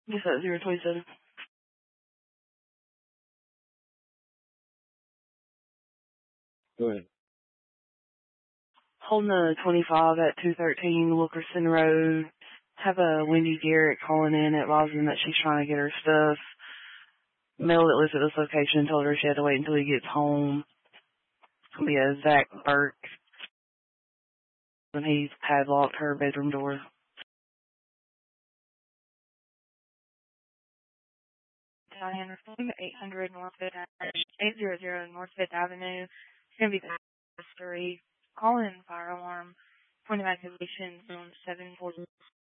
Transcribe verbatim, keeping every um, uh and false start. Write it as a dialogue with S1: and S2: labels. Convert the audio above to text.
S1: Yes, at zero twenty-seven.
S2: Go ahead.
S1: Holding a twenty-five at two thirteen Wilkerson Road. Have a Wendy Garrett calling in advising that she's trying to get her stuff. Male that lives at this location told her she had to wait until he gets home. It's going to be a Zach Burke. And he's padlocked her bedroom door.
S3: Diane, eight hundred North Fifth, eight hundred North Fifth Avenue. It's going to be the story. Call in fire alarm. Point of activation zone seven forty.